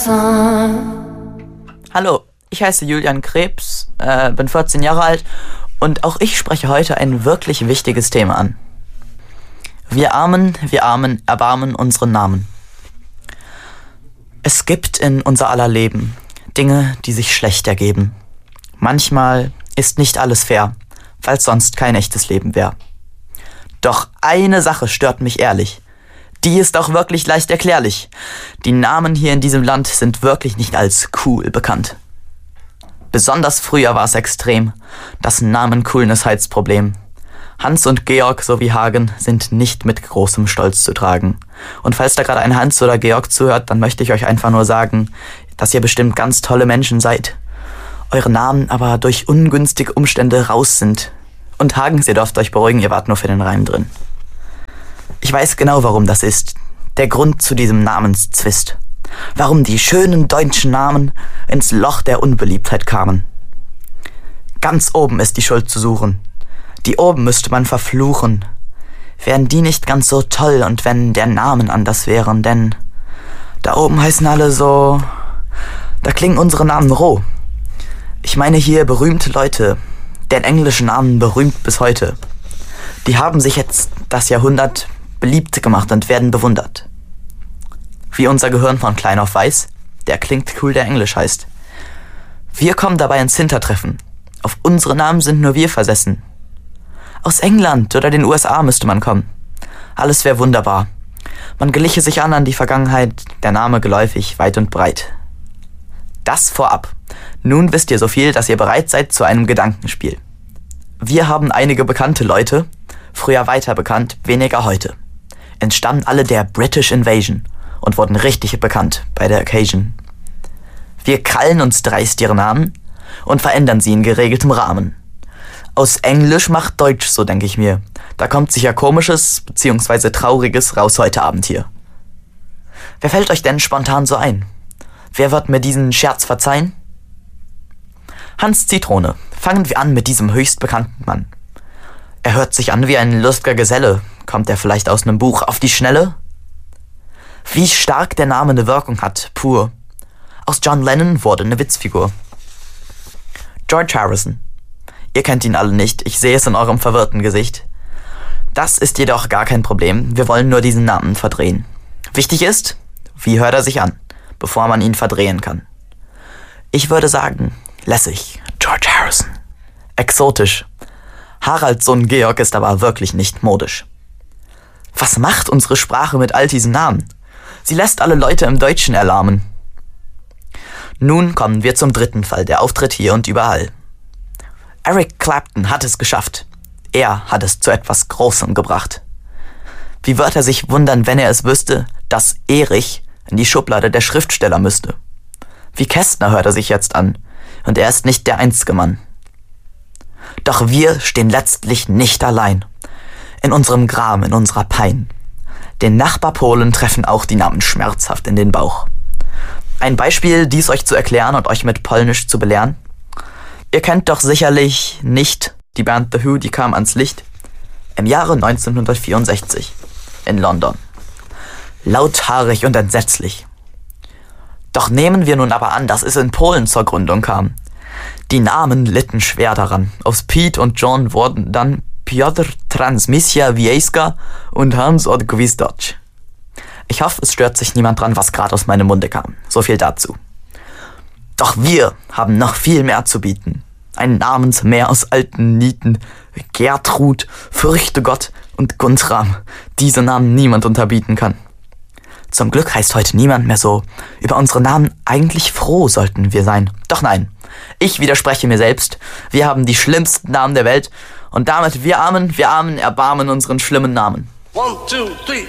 Hallo, ich heiße Julian Krebs, bin 14 Jahre alt und auch ich spreche heute ein wirklich wichtiges Thema an. Wir Armen, erbarmen unseren Namen. Es gibt in unser aller Leben Dinge, die sich schlecht ergeben. Manchmal ist nicht alles fair, weil es sonst kein echtes Leben wäre. Doch eine Sache stört mich ehrlich. Die ist auch wirklich leicht erklärlich. Die Namen hier in diesem Land sind wirklich nicht als cool bekannt. Besonders früher war es extrem, das Namen-Coolness-Heitsproblem. Hans und Georg sowie Hagen sind nicht mit großem Stolz zu tragen. Und falls da gerade ein Hans oder Georg zuhört, dann möchte ich euch einfach nur sagen, dass ihr bestimmt ganz tolle Menschen seid. Eure Namen aber durch ungünstige Umstände raus sind. Und Hagens, ihr dürft euch beruhigen, ihr wart nur für den Reim drin. Ich weiß genau, warum das ist. Der Grund zu diesem Namenszwist. Warum die schönen deutschen Namen ins Loch der Unbeliebtheit kamen. Ganz oben ist die Schuld zu suchen. Die oben müsste man verfluchen. Wären die nicht ganz so toll und wenn der Namen anders wären, denn da oben heißen alle so... Da klingen unsere Namen roh. Ich meine hier berühmte Leute, deren englische Namen berühmt bis heute. Die haben sich jetzt das Jahrhundert beliebt gemacht und werden bewundert. Wie unser Gehirn von klein auf weiß, der klingt cool, der Englisch heißt. Wir kommen dabei ins Hintertreffen. Auf unsere Namen sind nur wir versessen. Aus England oder den USA müsste man kommen. Alles wäre wunderbar. Man geliche sich an die Vergangenheit, der Name geläufig, weit und breit. Das vorab. Nun wisst ihr so viel, dass ihr bereit seid zu einem Gedankenspiel. Wir haben einige bekannte Leute, früher weiter bekannt, weniger heute. Entstammen alle der British Invasion und wurden richtig bekannt bei der Occasion. Wir krallen uns dreist ihre Namen und verändern sie in geregeltem Rahmen. Aus Englisch macht Deutsch, so denke ich mir. Da kommt sicher Komisches bzw. Trauriges raus heute Abend hier. Wer fällt euch denn spontan so ein? Wer wird mir diesen Scherz verzeihen? Hans Zitrone. Fangen wir an mit diesem höchst bekannten Mann. Er hört sich an wie ein lustiger Geselle. Kommt er vielleicht aus einem Buch auf die Schnelle? Wie stark der Name eine Wirkung hat, pur. Aus John Lennon wurde eine Witzfigur. George Harrison. Ihr kennt ihn alle nicht, ich sehe es in eurem verwirrten Gesicht. Das ist jedoch gar kein Problem, wir wollen nur diesen Namen verdrehen. Wichtig ist, wie hört er sich an, bevor man ihn verdrehen kann. Ich würde sagen, lässig, George Harrison. Exotisch. Haralds Sohn Georg ist aber wirklich nicht modisch. Was macht unsere Sprache mit all diesen Namen? Sie lässt alle Leute im Deutschen erlahmen. Nun kommen wir zum dritten Fall, der auftritt hier und überall. Eric Clapton hat es geschafft. Er hat es zu etwas Großem gebracht. Wie wird er sich wundern, wenn er es wüsste, dass Erich in die Schublade der Schriftsteller müsste? Wie Kästner hört er sich jetzt an, und er ist nicht der einzige Mann. Doch wir stehen letztlich nicht allein. In unserem Gram, in unserer Pein. Den Nachbarpolen treffen auch die Namen schmerzhaft in den Bauch. Ein Beispiel, dies euch zu erklären und euch mit Polnisch zu belehren. Ihr kennt doch sicherlich nicht die Band The Who, die kam ans Licht im Jahre 1964 in London. Lauthaarig und entsetzlich. Doch nehmen wir nun aber an, dass es in Polen zur Gründung kam. Die Namen litten schwer daran. Aus Pete und John wurden dann Piotr Transmisja Wiejska und Hans od Gwizdocz. Ich hoffe, es stört sich niemand dran, was gerade aus meinem Munde kam. So viel dazu. Doch wir haben noch viel mehr zu bieten. Ein Namensmeer aus alten Nieten. Gertrud, Fürchte Gott und Guntram. Diese Namen niemand unterbieten kann. Zum Glück heißt heute niemand mehr so. Über unsere Namen eigentlich froh sollten wir sein. Doch nein, ich widerspreche mir selbst. Wir haben die schlimmsten Namen der Welt. Und damit wir Armen, erbarmen unseren schlimmen Namen. 1, 2, 3.